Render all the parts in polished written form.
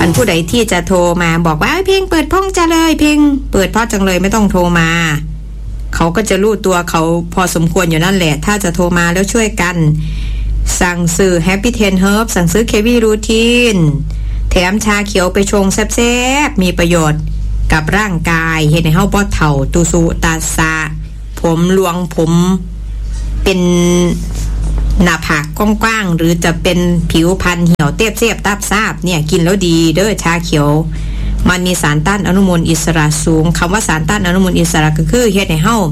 นผู้ใดที่จะโทรมาบอกว่าเพลงเปิดพ้องจะเลยเพลงเปิดเพราะจังเลยไม่ต้องโทรมาเขาก็จะรู้ตัวเขาพอสมควรอยู่นั่นแหละถ้าจะโทรมาแล้วช่วยกันสั่งซื้อ Happy 10 Herb สั่งซื้อ Heavy Routine แถมชาเขียวไปชงแซ่บๆมีประโยชน์กับร่างกายเฮ็ดให้เฮาบ่เฒ่าตุสุตาสะผมหลวงผมเป็นหน้าผากกว้างๆหรือจะเป็นผิวพรรณเหี่ยวเตียบเสียบตับซาบเนี่ยกินแล้วดีเด้อชาเขียวมันมีสารต้านอนุมูลอิสระสูงคำว่าสารต้านอนุมูลอิสระก็คือเฮ็ดให้เฮา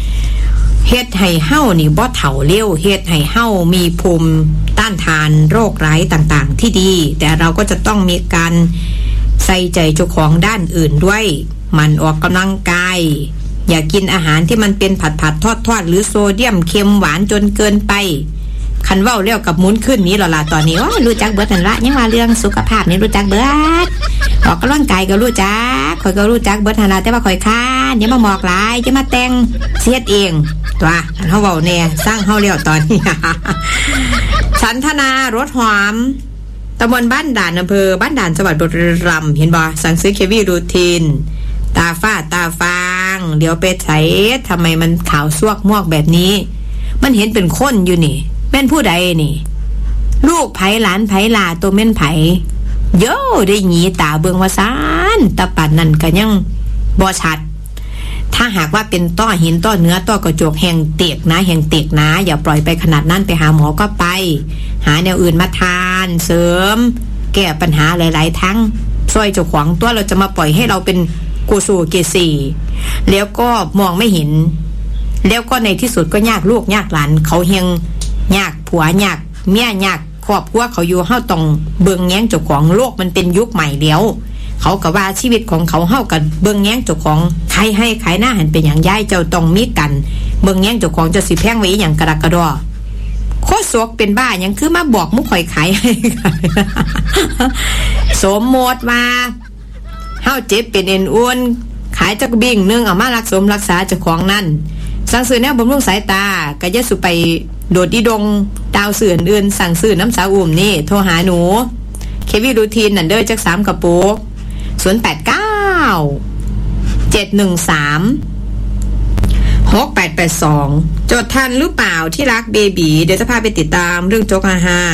นี่บ่เฒ่าเร็วเฮ็ดให้เฮามีภูมิต้านทานโรคร้ายต่างๆที่ดีแต่เราก็จะต้องมีการใส่ใจเจ้าของด้านอื่นด้วยมันออกกำลังกายอย่ากินอาหารที่มันเป็นผัดทอดหรือโซเดียมเค็มหวานจนเกินไปคันเว้าเรียกกับมุนขึ้นนี้ล่ะตอนนี้ว่ารู้จักเบิดนั่นละยังว่าเรื่องสุขภาพนี่รู้จักเบิดออกกำลังกายก็รู้จักข่อยก็รู้จักเบิดนั่นละแต่ว่าข่อยค้านอย่ามาหมอกหลายจะมาแต่งเสียดเองตัวเฮาเว้าแน่สร้างเฮาแล้วตอนนี้ สันทนารถหอมตำบลบ้านด่านอำเภอบ้านด่านจังหวัดบุรีรัมย์เห็นบ่สั่งซื้อเควีรูทีนตาฝ้าตาฟางเดี๋ยวไปไถทำไมมันขาวซวกมวกแบบนี้มันเห็นเป็นคนอยู่นี่แม่นผู้ใดนี่ลูกไผหลานไผลาตัวแม่นไผโย่ได้หนีตาเบิงว่าซานตาปัดนั่นก็ยังบ่ชัดถ้าหากว่าเป็นต้อหินต้อเนื้อต้อกระจกแห่งเตกนะอย่าปล่อยไปขนาดนั้นไปหาหมอก็ไปหาแนวอื่นมาทานเสริมแก้ปัญหาหลายๆทั้งช่วยเจ้าของตัวเราจะมาปล่อยให้เราเป็นกูสูเกสีแล้วก็มองไม่เห็นแล้วก็ในที่สุดก็ยากลูกยากหลานเขาเฮงยากผัวยากเมียยากครอบครัวเขาอยู่เฮาต้องเบิ่งแย้งเจ้าของโลกมันเป็นยุคใหม่แล้วเขาก็ว่าชีวิตของเขาเฮากับเบิ่งแย้งเจ้าของใครให้ขายหน้าหันเป็นอย่างย้ายเจ้าต้องมีกันเบิ่งแย้งเจ้าของจะสิแพงไว้อย่างกระดักกระดอโคตรสวกเป็นบ้ายังคือมาบอกมุกข่อยขายให้ สมมติว่าเฮาเจ็บเป็นเอ็นอ้วนขายจักบิ่งนึงเอามารักษาเจ้าของนั่นสั่งซื้อแนวบำรุงสายตาก็อย่าสุไปโดดอีดงดาวสื่ออื่นสั่งซื้อน้ำสาอุ่มนี่โทรหาหนูเควีรูทีนนั่นเด้อจัก3กระปุก089 713 6882จดทันหรือเปล่าที่รักเบบีเดี๋ยวจะพาไปติดตามเรื่องโจ๊ก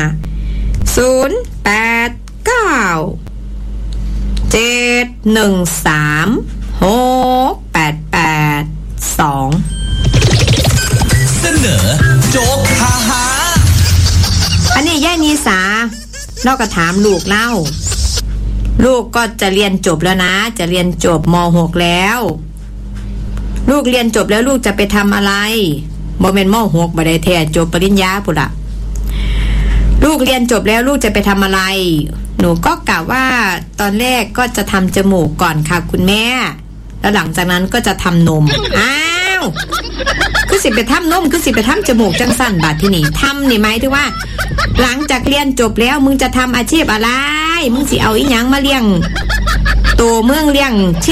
089 713 6882 เสนอโจ๊กฮาฮาอันนี้ย่านีสาเราก็ถามลูกเล่าลูกก็จะเรียนจบแล้วนะจะเรียนจบม.6 แล้วลูกเรียนจบแล้วลูกจะไปทำอะไรบ่แม่นม.6 บ่ได้แท้จบปริญญาพุ่นล่ะลูกเรียนจบแล้วลูกจะไปทำอะไรหนูก็กะว่าตอนแรกก็จะทำจมูกก่อนค่ะคุณแม่แล้วหลังจากนั้นก็จะทำนมอ้าวคือสิไปทำนมคือสิไปทำจมูกจังสั้นบาดที่นี่ทำนี่หมายถึงว่าหลังจากเรียนจบแล้วมึงจะทำอาชีพอะไรมึงสิเอาอีหยังมาเลี้ยงตัวเมืองเลี้ยง